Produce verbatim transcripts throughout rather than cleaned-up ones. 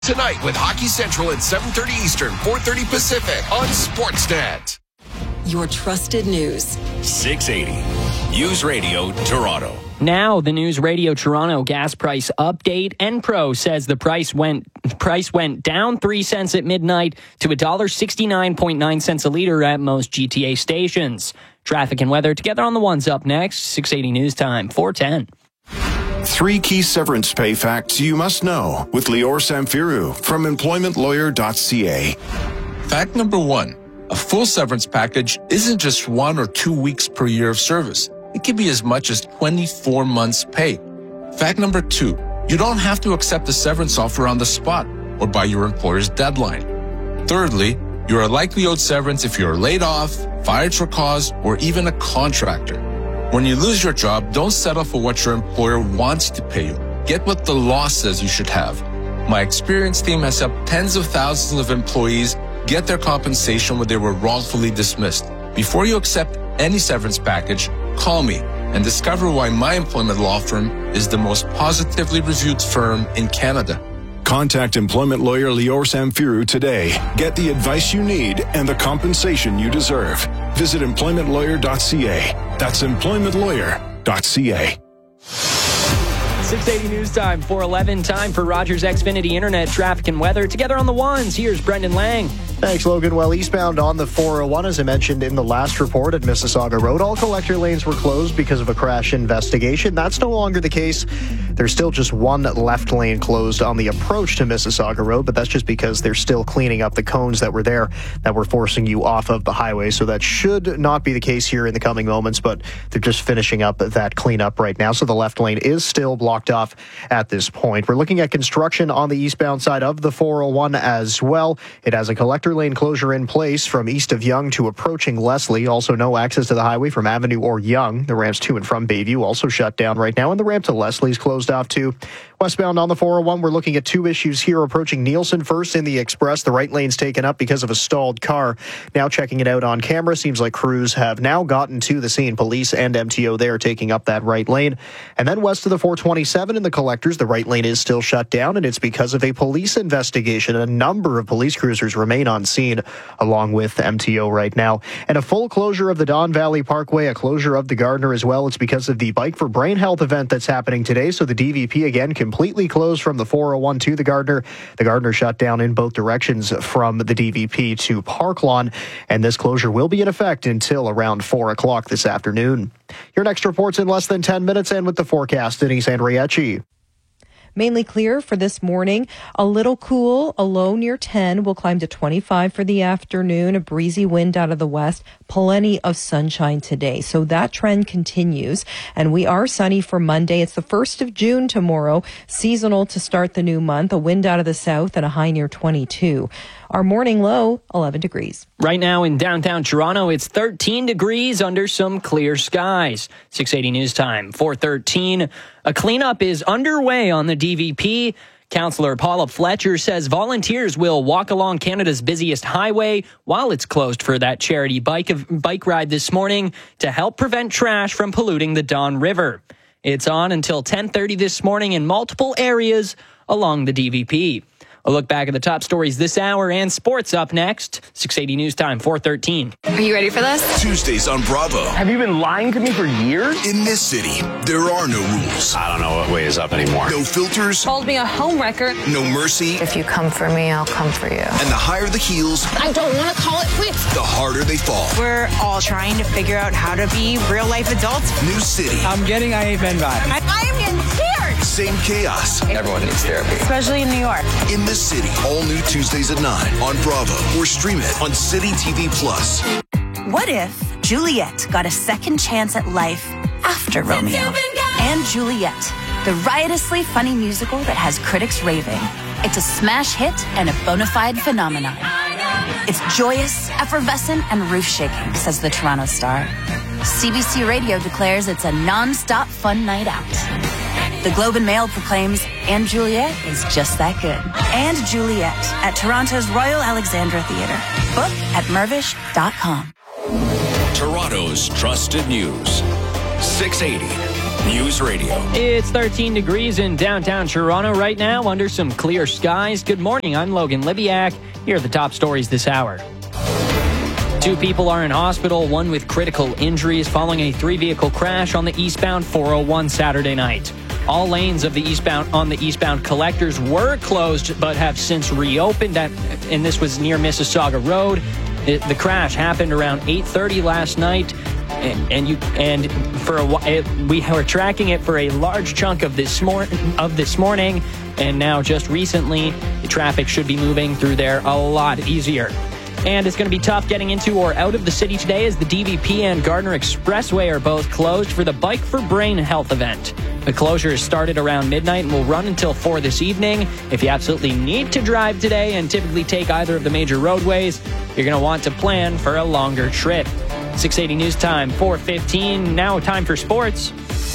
Tonight with Hockey Central at seven thirty Eastern, four thirty Pacific on Sportsnet. Your trusted news. six eighty News Radio Toronto. Now, the News Radio Toronto gas price update. Enpro says the price went price went down three cents at midnight to one dollar sixty-nine point nine cents a liter at most G T A stations. Traffic and weather together on the ones up next. six eighty News Time, four ten. Three key severance pay facts you must know with Lior Samfiru from employment lawyer dot c a. Fact number one, a full severance package isn't just one or two weeks per year of service. It can be as much as twenty-four months' pay. Fact number two, you don't have to accept a severance offer on the spot or by your employer's deadline. Thirdly, you are likely owed severance if you are laid off, fired for cause, or even a contractor. When you lose your job, don't settle for what your employer wants to pay you. Get what the law says you should have. My experienced team has helped tens of thousands of employees get their compensation when they were wrongfully dismissed. Before you accept any severance package, call me and discover why my employment law firm is the most positively reviewed firm in Canada. Contact employment lawyer Lior Samfiru today. Get the advice you need and the compensation you deserve. Visit employment lawyer dot c a. That's employment lawyer dot c a. six eighty News Time, four eleven. Time for Rogers Xfinity Internet traffic and weather. Together on the ones, here's Brendan Lang. Thanks, Logan. Well, eastbound on the four oh one, as I mentioned in the last report at Mississauga Road, all collector lanes were closed because of a crash investigation. That's no longer the case. There's still just one left lane closed on the approach to Mississauga Road, but that's just because they're still cleaning up the cones that were there that were forcing you off of the highway. So that should not be the case here in the coming moments, but they're just finishing up that cleanup right now. So the left lane is still blocked off at this point. We're looking at construction on the eastbound side of the four oh one as well. It has a collector lane closure in place from east of Yonge to approaching Leslie. Also no access to the highway from Avenue or Yonge. The ramps to and from Bayview also shut down right now, and the ramp to Leslie's closed off too. Westbound on the four oh one, we're looking at two issues here approaching Nielsen. First, in the express, the right lane's taken up because of a stalled car. Now checking it out on camera, seems like crews have now gotten to the scene. Police and M T O there taking up that right lane. And then west of the four twenty-seven in the collectors, the right lane is still shut down, and it's because of a police investigation. A number of police cruisers remain on scene along with M T O right now. And a full closure of the Don Valley Parkway, a closure of the Gardner as well. It's because of the Bike for Brain Health event that's happening today. So the D V P again completely closed from the four oh one to the Gardner. The Gardner shut down in both directions from the D V P to Park Lawn, and this closure will be in effect until around four o'clock this afternoon. Your next report's in less than ten minutes, and with the forecast, Denise Andriachi. Mainly clear for this morning. A little cool, a low near ten. Will climb to twenty-five for the afternoon. A breezy wind out of the west. Plenty of sunshine today. So that trend continues. And we are sunny for Monday. It's the first of June tomorrow. Seasonal to start the new month. A wind out of the south and a high near twenty-two. Our morning low, eleven degrees. Right now in downtown Toronto, it's thirteen degrees under some clear skies. six eighty News Time, four thirteen. A cleanup is underway on the D V P. Councillor Paula Fletcher says volunteers will walk along Canada's busiest highway while it's closed for that charity bike, bike ride this morning to help prevent trash from polluting the Don River. It's on until ten thirty this morning in multiple areas along the D V P. A look back at the top stories this hour and sports up next. six eighty News Time, four thirteen. Are you ready for this? Tuesdays on Bravo. Have you been lying to me for years? In this city, there are no rules. I don't know what way is up anymore. No filters. Called me a homewrecker. No mercy. If you come for me, I'll come for you. And the higher the heels, I don't want to call it quits. the harder they fall. We're all trying to figure out how to be real life adults. New city. I'm getting I Ain't Been vibes. I, I am getting scared. Same chaos. Everyone needs therapy. Especially in New York. In the city. All new Tuesdays at nine on Bravo. Or stream it on City T V Plus. What if Juliet got a second chance at life after Romeo? And Juliet, the riotously funny musical that has critics raving. It's a smash hit and a bona fide phenomenon. It's joyous, effervescent, and roof-shaking, says the Toronto Star. C B C Radio declares it's a non-stop fun night out. The Globe and Mail proclaims, and Juliet is just that good. And Juliet at Toronto's Royal Alexandra Theatre. Book at mervish dot com. Toronto's trusted news. six eighty News Radio. It's thirteen degrees in downtown Toronto right now under some clear skies. Good morning. I'm Logan Libiak. Here are the top stories this hour. Two people are in hospital, one with critical injuries following a three-vehicle crash on the eastbound four oh one Saturday night. All lanes of the eastbound on the eastbound collectors were closed but have since reopened, at, and this was near Mississauga Road. It, the crash happened around eight thirty last night, and, and you and for a it, we were tracking it for a large chunk of this mor- of this morning, and now just recently the traffic should be moving through there a lot easier. And it's going to be tough getting into or out of the city today as the D V P and Gardner Expressway are both closed for the Bike for Brain Health event. The closure started around midnight and will run until four this evening. If you absolutely need to drive today and typically take either of the major roadways, you're going to want to plan for a longer trip. six eighty News Time, four fifteen. Now time for sports.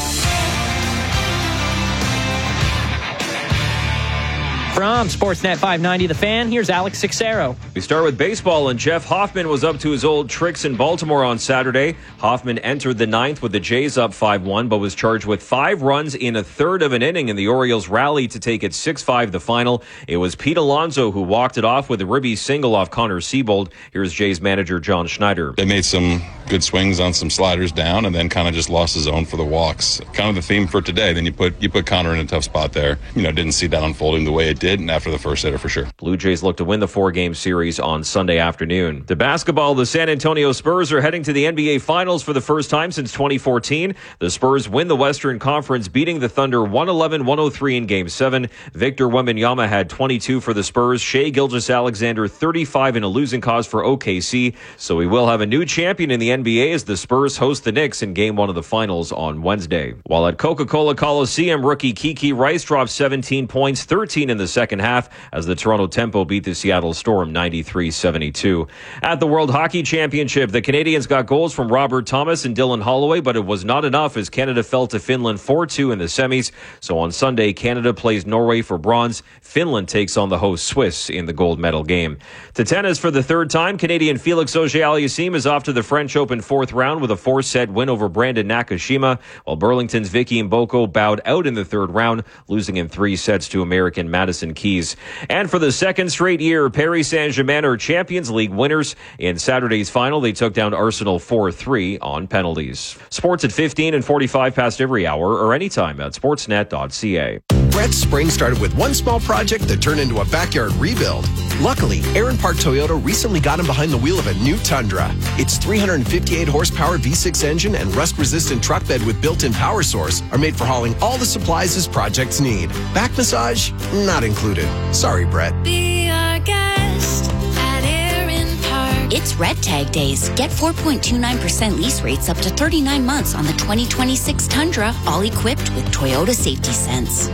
From Sportsnet five ninety The Fan, here's Alex Sixero. We start with baseball, and Jeff Hoffman was up to his old tricks in Baltimore on Saturday. Hoffman entered the ninth with the Jays up five one, but was charged with five runs in a third of an inning, and the Orioles rallied to take it six five the final. It was Pete Alonso who walked it off with a ribby single off Connor Siebold. Here's Jays manager John Schneider. They made some good swings on some sliders down and then kind of just lost his own for the walks. Kind of the theme for today. Then you put you put Connor in a tough spot there. You know, didn't see that unfolding the way it did. And after the first hitter, for sure. Blue Jays look to win the four-game series on Sunday afternoon. To basketball, the San Antonio Spurs are heading to the N B A Finals for the first time since twenty fourteen. The Spurs win the Western Conference, beating the Thunder one eleven one oh three in Game seven. Victor Wembanyama had twenty-two for the Spurs. Shai Gilgeous-Alexander thirty-five in a losing cause for O K C. So we will have a new champion in the N B A as the Spurs host the Knicks in Game one of the Finals on Wednesday. While at Coca-Cola Coliseum, rookie Kiki Rice dropped seventeen points, thirteen in the second half, as the Toronto Tempo beat the Seattle Storm ninety-three seventy-two. At the World Hockey Championship, the Canadians got goals from Robert Thomas and Dylan Holloway, but it was not enough as Canada fell to Finland four two in the semis. So on Sunday, Canada plays Norway for bronze. Finland takes on the host Swiss in the gold medal game. To tennis for the third time, Canadian Felix Auger-Aliassime is off to the French Open fourth round with a four-set win over Brandon Nakashima, while Burlington's Vicky Mboko bowed out in the third round, losing in three sets to American Madison Keys. And for the second straight year, Paris Saint-Germain are Champions League winners. In Saturday's final, they took down Arsenal four three on penalties. Sports at fifteen and forty-five past every hour or anytime at sportsnet dot c a. Brett's spring started with one small project that turned into a backyard rebuild. Luckily, Aaron Park Toyota recently got him behind the wheel of a new Tundra. Its three hundred fifty-eight horsepower V six engine and rust-resistant truck bed with built-in power source are made for hauling all the supplies his projects need. Back massage? Not included. Sorry, Brett. Be our guest at Aaron Park. It's Red Tag Days. Get four point two nine percent lease rates up to thirty-nine months on the twenty twenty-six Tundra, all equipped with Toyota Safety Sense.